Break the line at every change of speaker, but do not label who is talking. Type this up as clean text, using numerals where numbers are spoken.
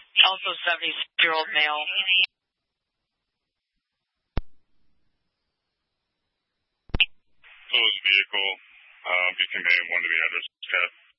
Also 76-year-old male.
Closed vehicle, BC May 1 to the address, Cat.